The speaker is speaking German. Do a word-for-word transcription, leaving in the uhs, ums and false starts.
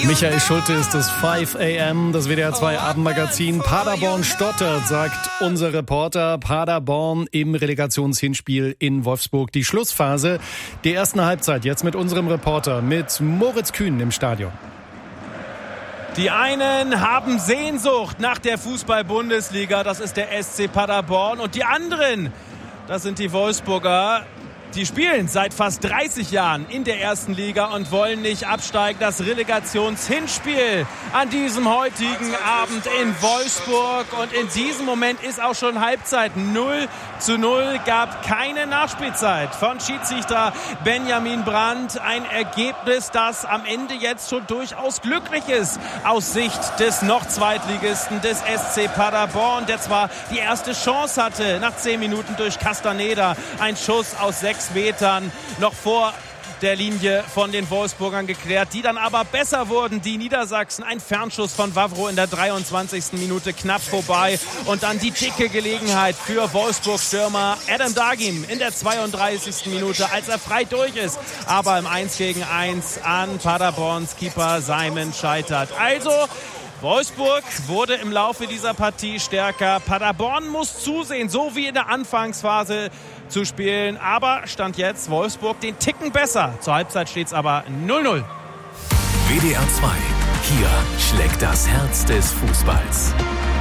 Michael Schulte ist das fünf a m, das W D R zwei Abendmagazin. Paderborn stottert, sagt unser Reporter. Paderborn im Relegationshinspiel in Wolfsburg. Die Schlussphase der ersten Halbzeit jetzt mit unserem Reporter, mit Moritz Kühn im Stadion. Die einen haben Sehnsucht nach der Fußball-Bundesliga, das ist der S C Paderborn. Und die anderen, das sind die Wolfsburger. Die spielen seit fast dreißig Jahren in der ersten Liga und wollen nicht absteigen. Das Relegationshinspiel an diesem heutigen Abend in Wolfsburg. Und in diesem Moment ist auch schon Halbzeit. null zu null, gab keine Nachspielzeit von Schiedsrichter Benjamin Brandt. Ein Ergebnis, das am Ende jetzt schon durchaus glücklich ist aus Sicht des noch Zweitligisten des S C Paderborn, der zwar die erste Chance hatte nach zehn Minuten durch Castaneda. Ein Schuss aus sechs Metern noch vor der Linie von den Wolfsburgern geklärt, die dann aber besser wurden. Die Niedersachsen, ein Fernschuss von Wawro in der dreiundzwanzigsten Minute knapp vorbei und dann die dicke Gelegenheit für Wolfsburg-Stürmer Adam Dagim in der zweiunddreißigsten Minute, als er frei durch ist, aber im eins gegen eins an Paderborns Keeper Simon scheitert. Also Wolfsburg wurde im Laufe dieser Partie stärker. Paderborn muss zusehen, so wie in der Anfangsphase zu spielen. Aber Stand jetzt Wolfsburg den Ticken besser. Zur Halbzeit steht es aber null null. W D R zwei. Hier schlägt das Herz des Fußballs.